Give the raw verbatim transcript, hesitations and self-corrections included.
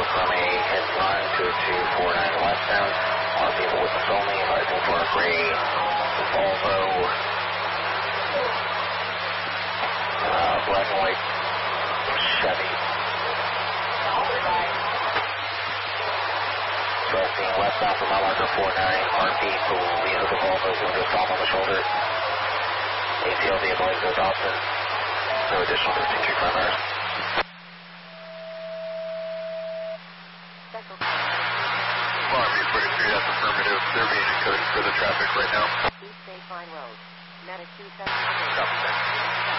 from a headline two two four nine westbound. On vehicle witness only, advising for a gray Volvo, uh, black and white Chevy. Crossing westbound from mile marker four nine, R P, so vehicle Volvo is going to stop on the shoulder. A T L vehicle exit Dawson. No additional thirteen three prime hours. R P forty-three, that's affirmative. They're being encoded for the traffic right now.